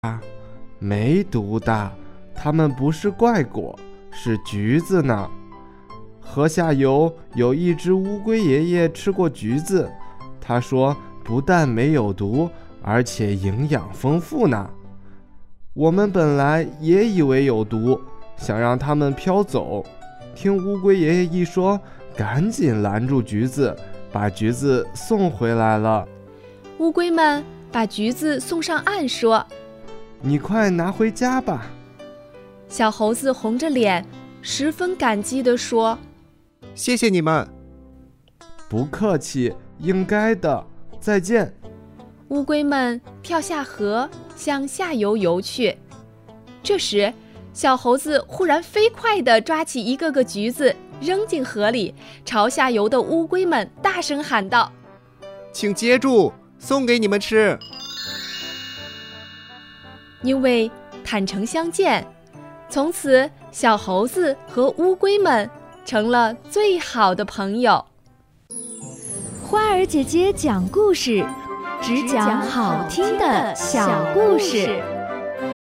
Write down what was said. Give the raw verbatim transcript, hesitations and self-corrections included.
没毒的，它们不是怪果，是橘子呢。河下游有一只乌龟爷爷吃过橘子，他说不但没有毒，而且营养丰富呢。我们本来也以为有毒，想让它们飘走，听乌龟爷爷一说，赶紧拦住橘子，把橘子送回来了。 乌龟们把橘子送上岸，说： 你快拿回家吧。 小猴子红着脸，十分感激地说： 谢谢你们。 不客气，应该的，再见。 乌龟们跳下河，向下游游去。这时，小猴子忽然飞快地抓起一个个橘子，扔进河里，朝下游的乌龟们大声喊道： 请接住，送给你们吃。 因为坦诚相见，从此小猴子和乌龟们成了最好的朋友。 花儿姐姐讲故事，只讲好听的小故事。